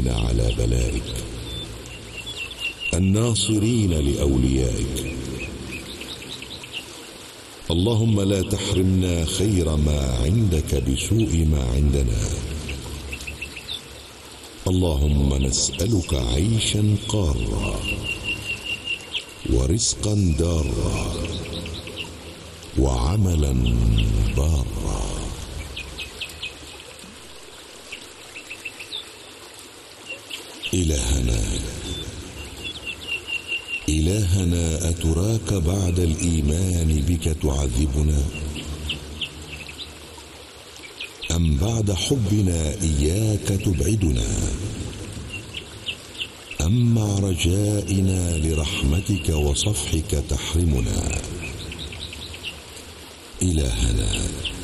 على بلائك، الناصرين لأوليائك. اللهم لا تحرمنا خير ما عندك بسوء ما عندنا. اللهم نسألك عيشا قارا ورزقا دارا وعملا بارا. إلهنا أتراك بعد الإيمان بك تعذبنا، أم بعد حبنا إياك تبعدنا، أم مع رجائنا لرحمتك وصفحك تحرمنا؟ إلهنا